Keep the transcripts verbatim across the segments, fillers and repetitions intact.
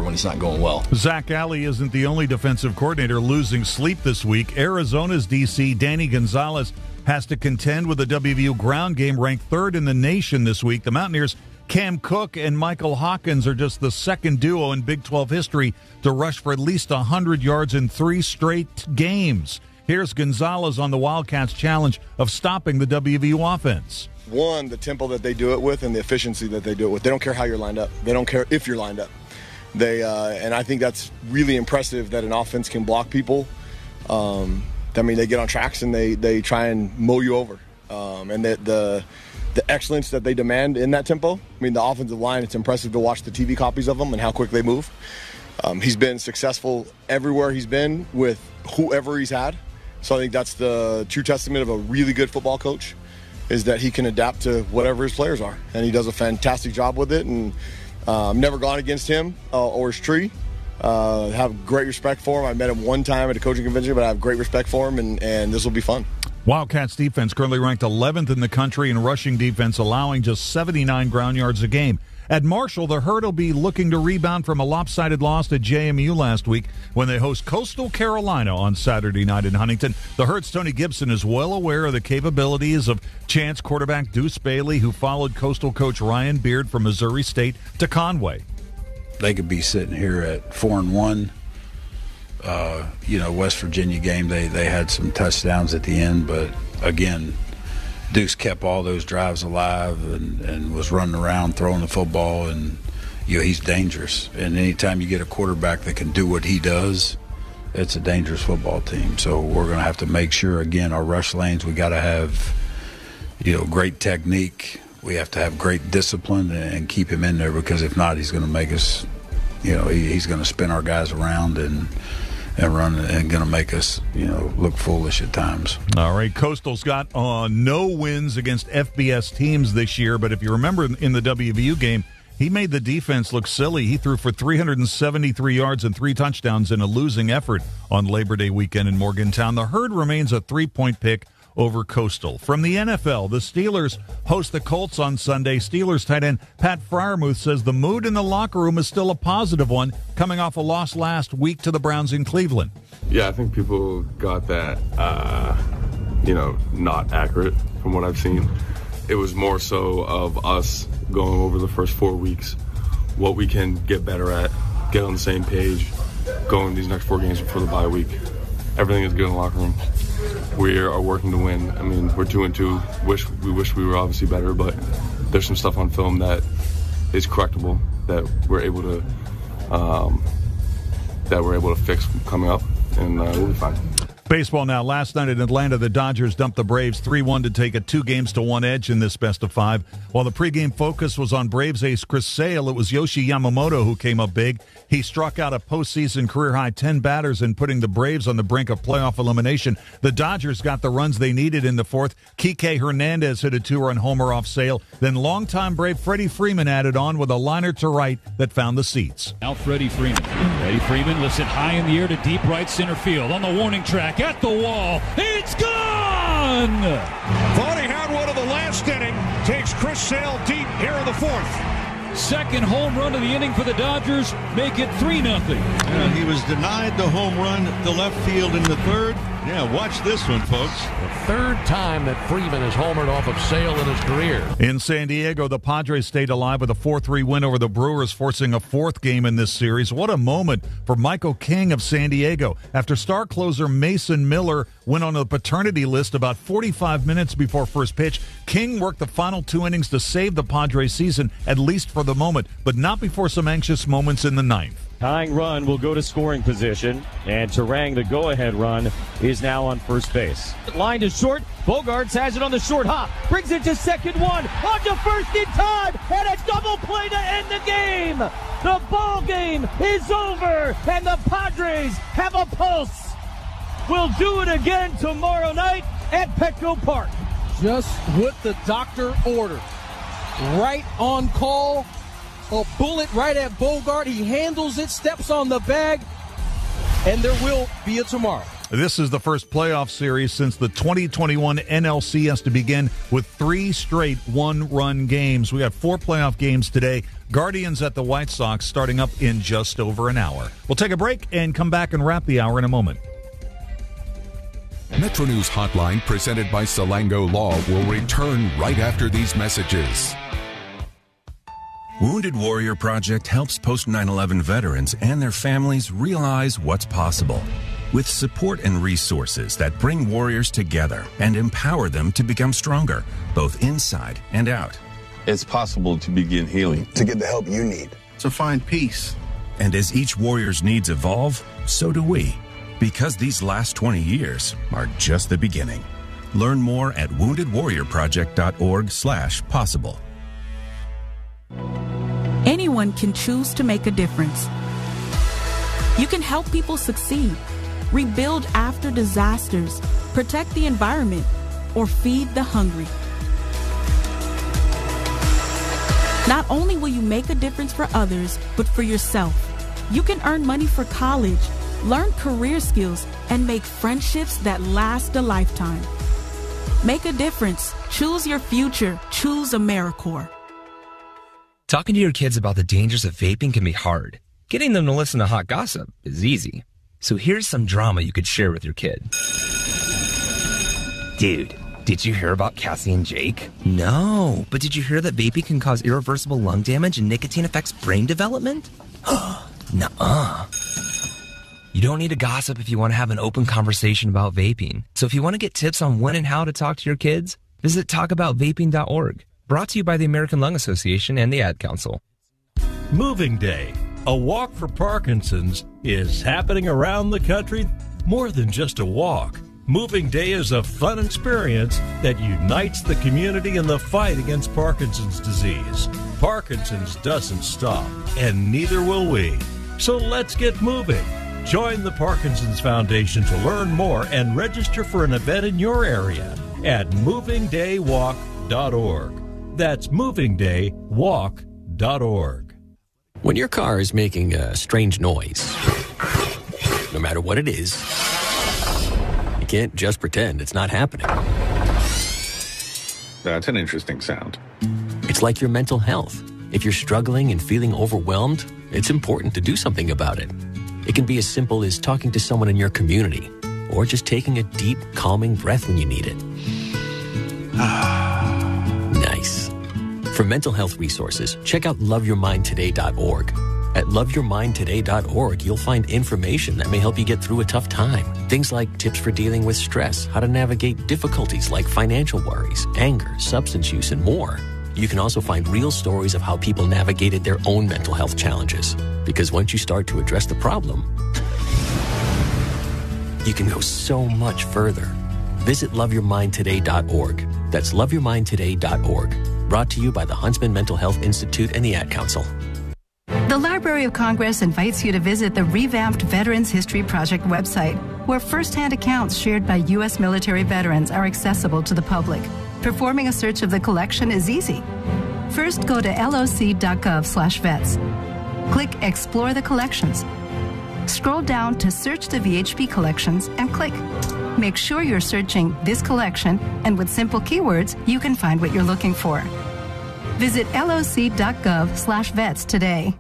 when it's not going well. Zach Alley isn't the only defensive coordinator losing sleep this week. Arizona's D C, Danny Gonzalez, has to contend with the W V U ground game, ranked third in the nation this week. The Mountaineers' Cam Cook and Michael Hawkins are just the second duo in Big twelve history to rush for at least one hundred yards in three straight games. Here's Gonzalez on the Wildcats' challenge of stopping the W V U offense. One, the tempo that they do it with and the efficiency that they do it with. They don't care how you're lined up. They don't care if you're lined up. They uh, and I think that's really impressive that an offense can block people. Um, I mean, they get on tracks and they, they try and mow you over. Um, and the, the the excellence that they demand in that tempo. I mean, the offensive line, it's impressive to watch the T V copies of them and how quick they move. Um, he's been successful everywhere he's been with whoever he's had. So I think that's the true testament of a really good football coach, is that he can adapt to whatever his players are. And he does a fantastic job with it. And uh, I've never gone against him uh, or his tree. Uh, have great respect for him. I met him one time at a coaching convention, but I have great respect for him, and, and this will be fun. Wildcats defense currently ranked eleventh in the country in rushing defense, allowing just seventy-nine ground yards a game. At Marshall, the Herd will be looking to rebound from a lopsided loss to J M U last week when they host Coastal Carolina on Saturday night in Huntington. The Herd's Tony Gibson is well aware of the capabilities of Chance quarterback Deuce Bailey, who followed Coastal coach Ryan Beard from Missouri State to Conway. They could be sitting here at four and one. Uh, you know, West Virginia game, they, they had some touchdowns at the end, but again, Deuce kept all those drives alive and, and was running around throwing the football, and you know, he's dangerous. And anytime you get a quarterback that can do what he does, it's a dangerous football team. So we're going to have to make sure, again, our rush lanes, we got to have, you know, great technique. We have to have great discipline and keep him in there, because if not, he's going to make us, you know, he, he's going to spin our guys around and and run and going to make us, you know, look foolish at times. All right, Coastal's got uh, no wins against F B S teams this year, but if you remember in the W V U game, he made the defense look silly. He threw for three hundred seventy-three yards and three touchdowns in a losing effort on Labor Day weekend in Morgantown. The Herd remains a three-point pick over Coastal. From the N F L, the Steelers host the Colts on Sunday. Steelers tight end Pat Freiermuth says the mood in the locker room is still a positive one, coming off a loss last week to the Browns in Cleveland. Yeah, I think people got that, uh, you know, not accurate from what I've seen. It was more so of us going over the first four weeks, what we can get better at, get on the same page, going these next four games before the bye week. Everything is good in the locker room. We are working to win. I mean, we're two and two. Wish we wish we were obviously better, but there's some stuff on film that is correctable that we're able to um, that we're able to fix coming up, and uh, we'll be fine. Baseball now. Last night in Atlanta, the Dodgers dumped the Braves three one to take a two games to one edge in this best of five. While the pregame focus was on Braves ace Chris Sale, it was Yoshi Yamamoto who came up big. He struck out a postseason career-high ten batters in putting the Braves on the brink of playoff elimination. The Dodgers got the runs they needed in the fourth. Kike Hernandez hit a two-run homer off Sale. Then longtime Brave Freddie Freeman added on with a liner to right that found the seats. Now Freddie Freeman. Freddie Freeman lifts it high in the air to deep right center field. On the warning track, at the wall. It's gone! Thought he had one of the last inning. Takes Chris Sale deep here in the fourth. Second home run of the inning for the Dodgers. Make it three nothing. Yeah, he was denied the home run to left field in the third. Yeah, watch this one, folks. The third time that Freeman has homered off of Sale in his career. In San Diego, the Padres stayed alive with a four three win over the Brewers, forcing a fourth game in this series. What a moment for Michael King of San Diego. After star closer Mason Miller went on the paternity list about forty-five minutes before first pitch, King worked the final two innings to save the Padres season, at least for the moment, but not before some anxious moments in the ninth. Tying run will go to scoring position, and Turang, the go-ahead run, is now on first base. Line to short. Bogarts has it on the short hop. Brings it to second one. On to first in time. And a double play to end the game. The ball game is over, and the Padres have a pulse. We'll do it again tomorrow night at Petco Park. Just what the doctor ordered. Right on call. A bullet right at Bogart. He handles it, steps on the bag, and there will be a tomorrow. This is the first playoff series since the twenty twenty-one N L C S to begin with three straight one-run games. We got four playoff games today. Guardians at the White Sox starting up in just over an hour. We'll take a break and come back and wrap the hour in a moment. Metro News Hotline, presented by Salango Law, will return right after these messages. Wounded Warrior Project helps post nine eleven veterans and their families realize what's possible. With support and resources that bring warriors together and empower them to become stronger, both inside and out. It's possible to begin healing. To get the help you need. To find peace. And as each warrior's needs evolve, so do we. Because these last twenty years are just the beginning. Learn more at wounded warrior project dot org slash possible. Anyone can choose to make a difference. You can help people succeed, rebuild after disasters, protect the environment, or feed the hungry. Not only will you make a difference for others, but for yourself. You can earn money for college, learn career skills, and make friendships that last a lifetime. Make a difference. Choose your future. Choose AmeriCorps. Talking to your kids about the dangers of vaping can be hard. Getting them to listen to hot gossip is easy. So here's some drama you could share with your kid. Dude, did you hear about Cassie and Jake? No, but did you hear that vaping can cause irreversible lung damage and nicotine affects brain development? Nuh-uh. You don't need to gossip if you want to have an open conversation about vaping. So if you want to get tips on when and how to talk to your kids, visit talk about vaping dot org. Brought to you by the American Lung Association and the Ad Council. Moving Day, a walk for Parkinson's, is happening around the country. More than just a walk. Moving Day is a fun experience that unites the community in the fight against Parkinson's disease. Parkinson's doesn't stop, and neither will we. So let's get moving. Join the Parkinson's Foundation to learn more and register for an event in your area at moving day walk dot org. That's moving day walk dot org. When your car is making a strange noise, no matter what it is, you can't just pretend it's not happening. That's an interesting sound. It's like your mental health. If you're struggling and feeling overwhelmed, it's important to do something about it. It can be as simple as talking to someone in your community, or just taking a deep, calming breath when you need it. Nice. For mental health resources, check out love your mind today dot org. At love your mind today dot org, you'll find information that may help you get through a tough time. Things like tips for dealing with stress, how to navigate difficulties like financial worries, anger, substance use, and more. You can also find real stories of how people navigated their own mental health challenges. Because once you start to address the problem, you can go so much further. Visit love your mind today dot org. That's love your mind today dot org. Brought to you by the Huntsman Mental Health Institute and the Ad Council. The Library of Congress invites you to visit the revamped Veterans History Project website, where first-hand accounts shared by U S military veterans are accessible to the public. Performing a search of the collection is easy. First, go to L O C dot gov slash vets. Click Explore the Collections. Scroll down to Search the V H P Collections and click. Make sure you're searching this collection, and with simple keywords, you can find what you're looking for. Visit L O C dot gov slash vets today.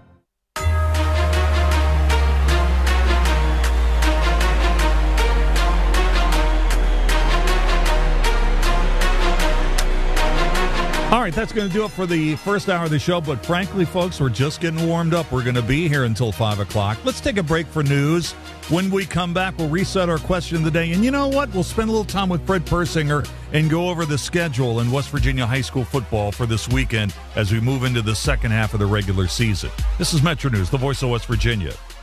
All right, that's going to do it for the first hour of the show. But frankly, folks, we're just getting warmed up. We're going to be here until five o'clock. Let's take a break for news. When we come back, we'll reset our question of the day. And you know what? We'll spend a little time with Fred Persinger and go over the schedule in West Virginia high school football for this weekend as we move into the second half of the regular season. This is Metro News, the voice of West Virginia.